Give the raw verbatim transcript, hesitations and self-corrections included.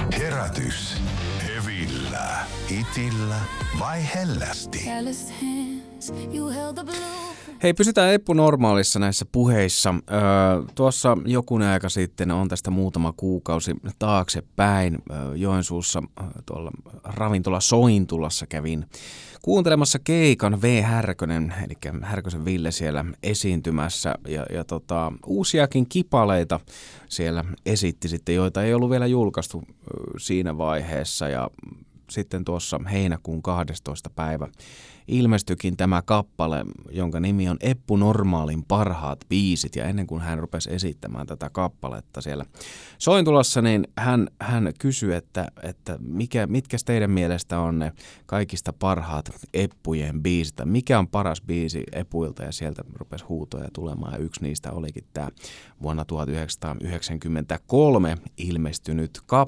Herätys. Hevillä. Itillä vai hellästi? Hei, pysytään Eppu Normaalissa näissä puheissa. Öö, tuossa jokunen aika sitten on tästä muutama kuukausi taaksepäin öö, Joensuussa öö, tuolla ravintola Sointulassa kävin kuuntelemassa keikan V. Härkönen, eli Härkösen Ville siellä esiintymässä ja, ja tota, uusiakin kipaleita siellä esitti sitten, joita ei ollut vielä julkaistu öö, siinä vaiheessa ja sitten tuossa heinäkuun kahdestoista päivä ilmestyikin tämä kappale, jonka nimi on Eppu Normaalin parhaat biisit. Ja ennen kuin hän rupesi esittämään tätä kappaletta siellä Sointulassa, niin hän, hän kysyi, että, että mikä, mitkä teidän mielestä on ne kaikista parhaat Eppujen biisit. Mikä on paras biisi Epuilta, ja sieltä rupesi huutoja tulemaan. Ja yksi niistä olikin tämä vuonna tuhatyhdeksänsataayhdeksänkymmentäkolme ilmestynyt kappale.